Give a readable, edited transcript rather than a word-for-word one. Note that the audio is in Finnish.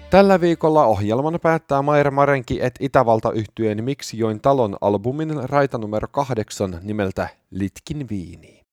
Tällä viikolla ohjelman päättää Maira Marenki et Itävalta-yhtyeen Miksi join talon albumin raita numero 8 nimeltä Litkin viini.